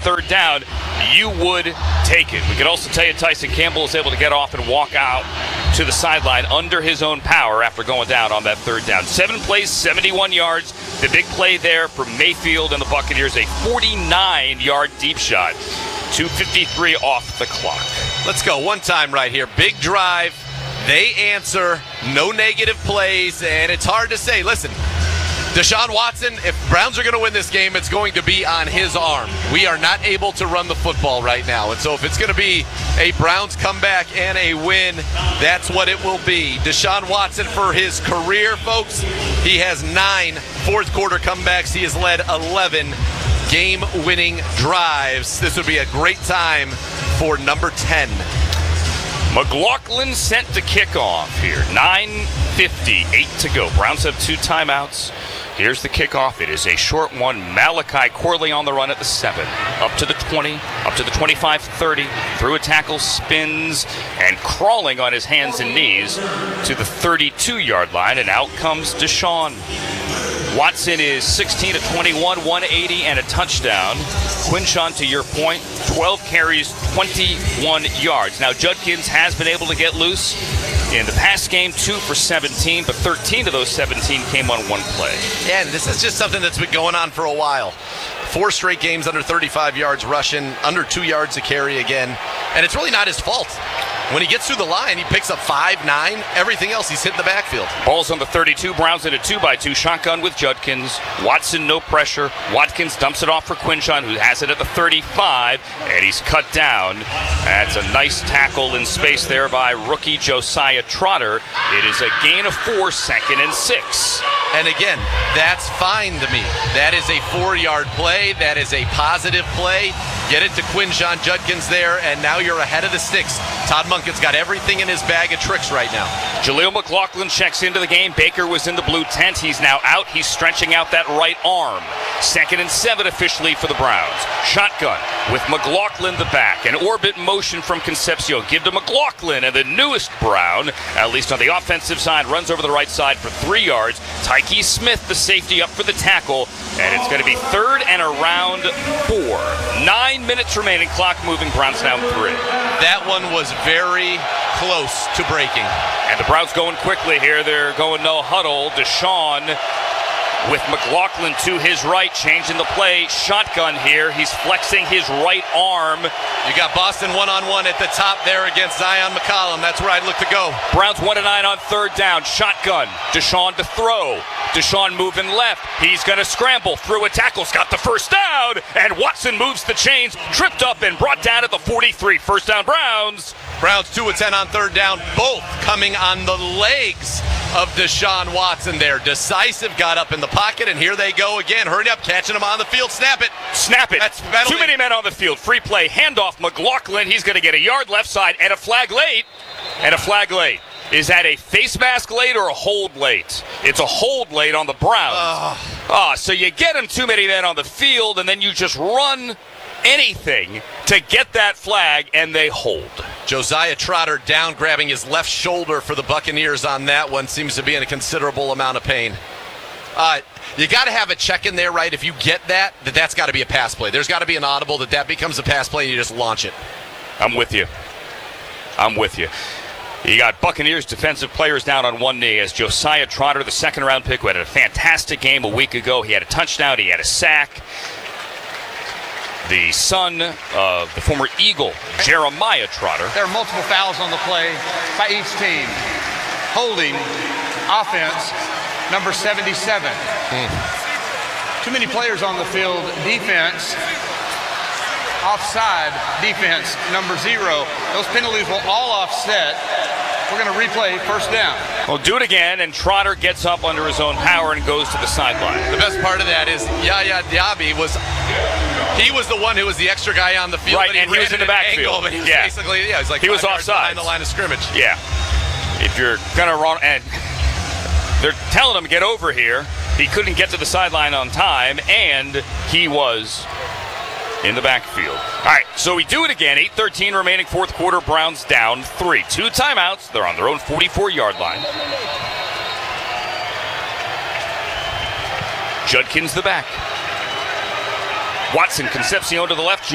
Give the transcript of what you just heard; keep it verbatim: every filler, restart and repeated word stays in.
third down, you would take it. We could also tell you Tyson Campbell was able to get off and walk out to the sideline under his own power after going down on that third down. Seven plays, seventy-one yards. The big play there for Mayfield and the Buccaneers, a forty-nine-yard deep shot. two fifty-three off the clock. Let's go one time right here. Big drive. They answer. No negative plays. And it's hard to say. Listen, Deshaun Watson, if Browns are going to win this game, it's going to be on his arm. We are not able to run the football right now. And so if it's going to be a Browns comeback and a win, that's what it will be. Deshaun Watson, for his career, folks, he has nine fourth-quarter comebacks. He has led eleven game-winning drives. This would be a great time for number ten. McLaughlin sent the kickoff here. nine fifty-eight to go. Browns have two timeouts. Here's the kickoff. It is a short one. Malachi Corley on the run at the seven. Up to the twenty, up to the twenty-five, thirty. Through a tackle, spins, and crawling on his hands and knees to the thirty-two-yard line. And out comes Deshaun. Watson is sixteen to twenty-one, one eighty, and a touchdown. Quinshon, to your point, twelve carries, twenty-one yards. Now, Judkins has been able to get loose in the pass game, two for seventeen, but thirteen of those seventeen came on one play. Yeah, and this is just something that's been going on for a while. Four straight games under thirty-five yards rushing, under two yards a carry again, and it's really not his fault. When he gets through the line, he picks up five, nine. Everything else, he's hitting the backfield. Ball's on the thirty-two. Browns in a two by two. Shotgun with Judkins. Watson, no pressure. Watkins dumps it off for Quinshon, who has it at the thirty-five, and he's cut down. That's a nice tackle in space there by rookie Josiah Trotter. It is a gain of four, second and six. And again, that's fine to me. That is a four-yard play. That is a positive play. Get it to Quinshon Judkins there, and now you're ahead of the sticks. Todd Monken's got everything in his bag of tricks right now. Jaleel McLaughlin checks into the game. Baker was in the blue tent. He's now out. He's stretching out that right arm. Second and seven officially for the Browns. Shotgun with McLaughlin the back. An orbit motion from Concepcion. Give to McLaughlin, and the newest Brown, at least on the offensive side, runs over the right side for three yards. Tyke Smith, the safety, up for the tackle, and it's going to be third and around four. Nine minutes remaining, clock moving, Browns down three. That one was very close to breaking. And the Browns going quickly here. They're going no huddle. Deshaun with McLaughlin to his right, changing the play. Shotgun here. He's flexing his right arm. You got Boston one-on-one at the top there against Zion McCollum. That's where I'd look to go. Browns one to nine on third down. Shotgun. Deshaun to throw. Deshaun moving left. He's going to scramble through a tackle's got the first down, and Watson moves the chains, tripped up and brought down at the forty-three. First down, Browns. Browns two of ten on third down, both coming on the legs of Deshaun Watson there. Decisive, got up in the pocket, and here they go again. Hurry up, catching him on the field. Snap it. Snap it. That's penalty. Too many men on the field. Free play. Handoff. McLaughlin. He's going to get a yard left side and a flag late. And a flag late. Is that a face mask late or a hold late? It's a hold late on the Browns. Ah, oh, so you get them too many men on the field, and then you just run anything to get that flag, and they hold. Josiah Trotter down, grabbing his left shoulder for the Buccaneers on that one. Seems to be in a considerable amount of pain. Uh, you got to have a check in there, right? If you get that, that that's got to be a pass play. There's got to be an audible that that becomes a pass play, and you just launch it. I'm with you. I'm with you. You got Buccaneers defensive players down on one knee as Josiah Trotter, the second-round pick, who had a fantastic game a week ago. He had a touchdown. He had a sack. The son of the former Eagle, Jeremiah Trotter. There are multiple fouls on the play by each team. Holding, offense, number seventy-seven. Mm. Too many players on the field. Defense, offside, defense, number zero. Those penalties will all offset. We're going to replay first down. Well, do it again, and Trotter gets up under his own power and goes to the sideline. The best part of that is Yaya Diaby was he was the one who was the extra guy on the field. Right, and he was in the backfield. But he was yeah. basically, yeah, he was like he was behind offside the line of scrimmage. Yeah. If you're going to run, and they're telling him to get over here, he couldn't get to the sideline on time, and he was in the backfield. All right, so we do it again. eight thirteen remaining fourth quarter. Browns down three. Two timeouts. They're on their own forty-four-yard line. Judkins the back. Watson, Concepcion to the left.